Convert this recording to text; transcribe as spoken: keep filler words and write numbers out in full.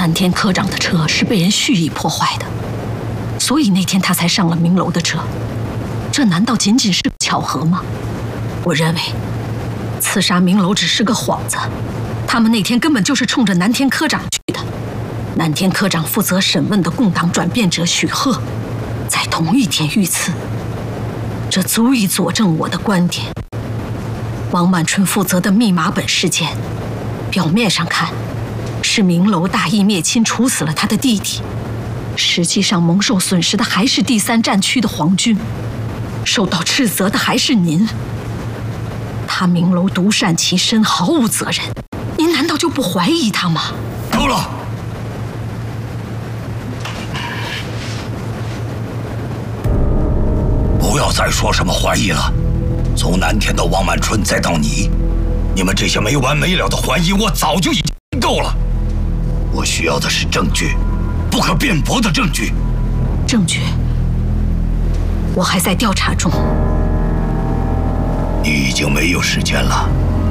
南天科长的车是被人蓄意破坏的，所以那天他才上了明楼的车。这难道仅仅是个巧合吗？我认为，刺杀明楼只是个幌子，他们那天根本就是冲着南天科长去的。南天科长负责审问的共党转变者许鹤，在同一天遇刺，这足以佐证我的观点。王满春负责的密码本事件，表面上看是明楼大义灭亲，处死了他的弟弟，实际上蒙受损失的还是第三战区的皇军，受到斥责的还是您。他明楼独善其身，毫无责任，您难道就不怀疑他吗？ 够了！不要再说什么怀疑了。从南天到王满春，再到你，你们这些没完没了的怀疑，我早就已经够了。我需要的是证据，不可辩驳的证据。 证据？我还在调查中。 你已经没有时间了。